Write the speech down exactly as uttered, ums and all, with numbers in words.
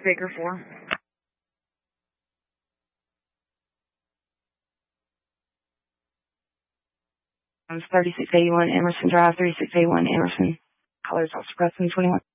Baker four. thirty-six eighty-one Emerson Drive, thirty-six eighty-one Emerson. Colors all suppressing twenty-one.